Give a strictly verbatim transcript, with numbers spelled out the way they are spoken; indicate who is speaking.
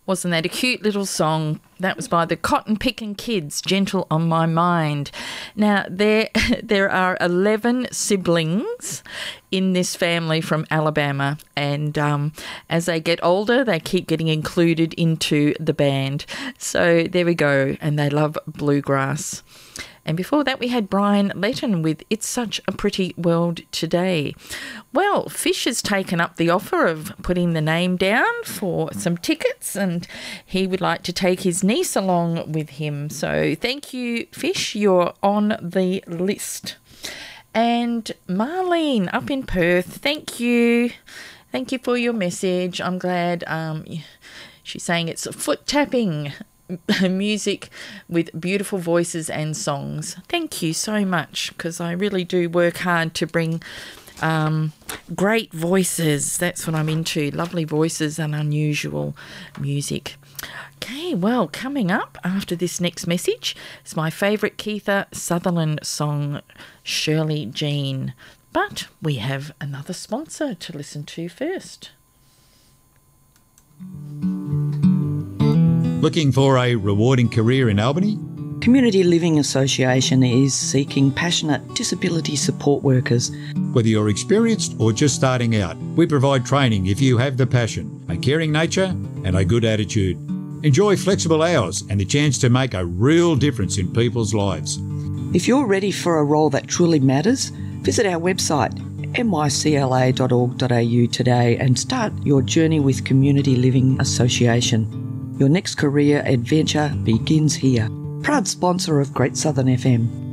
Speaker 1: Wasn't that a cute little song? That was by the Cotton Picking Kids, Gentle on My Mind. Now, there there are eleven siblings in this family from Alabama, and um, as they get older, they keep getting included into the band. So there we go, and they love bluegrass. And before that, we had Brian Letton with It's Such a Pretty World Today. Well, Fish has taken up the offer of putting the name down for some tickets, and he would like to take his niece along with him. So thank you, Fish. You're on the list. And Marlene up in Perth, thank you. Thank you for your message. I'm glad um, she's saying it's foot tapping music with beautiful voices and songs. Thank you so much, because I really do work hard to bring um, great voices. That's what I'm into, lovely voices and unusual music. Okay, well, coming up after this next message is my favourite Keitha Sutherland song, Shirley Jean. But we have another sponsor to listen to first.
Speaker 2: Looking for a rewarding career in Albany?
Speaker 3: Community Living Association is seeking passionate disability support workers.
Speaker 2: Whether you're experienced or just starting out, we provide training if you have the passion, a caring nature and a good attitude. Enjoy flexible hours and the chance to make a real difference in people's lives.
Speaker 3: If you're ready for a role that truly matters, visit our website m y c l a dot org dot a u today and start your journey with Community Living Association. Your next career adventure begins here. Proud sponsor of Great Southern F M.